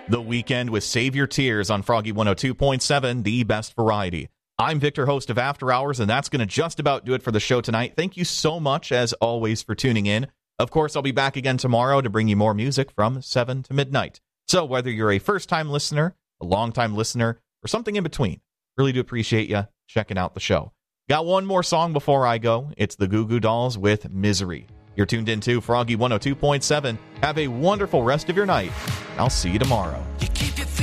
The Weekend with Save Your Tears on Froggy 102.7, the best variety. I'm Victor, host of After Hours, and that's going to just about do it for the show tonight. Thank you so much, as always, for tuning in. Of course, I'll be back again tomorrow to bring you more music from 7 to midnight. So whether you're a first-time listener, a long-time listener, or something in between, really do appreciate you checking out the show. Got one more song before I go. It's the Goo Goo Dolls with Misery. You're tuned into Froggy 102.7. Have a wonderful rest of your night. I'll see you tomorrow.